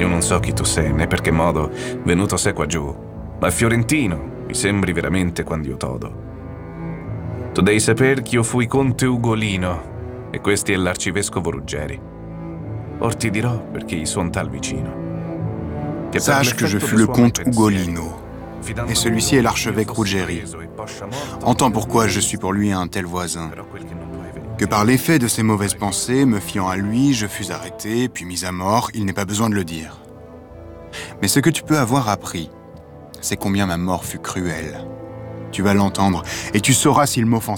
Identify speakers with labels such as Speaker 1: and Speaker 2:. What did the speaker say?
Speaker 1: Io non so chi tu sei, né per che modo venuto sei qua giù, ma fiorentino mi sembri veramente quando io todo. Tu devi saper che io fui conte Ugolino e questi è l'arcivescovo Ruggeri. Or ti dirò perché gli son tal vicino.
Speaker 2: Sache que je fus le comte Ugolino, et celui-ci est l'archevêque Ruggeri. Entends pourquoi je suis pour lui un tel voisin. Que par l'effet de ses mauvaises pensées, me fiant à lui, je fus arrêté, puis mis à mort, il n'est pas besoin de le dire. Mais ce que tu peux avoir appris, c'est combien ma mort fut cruelle. Tu vas l'entendre, et tu sauras s'il m'offense.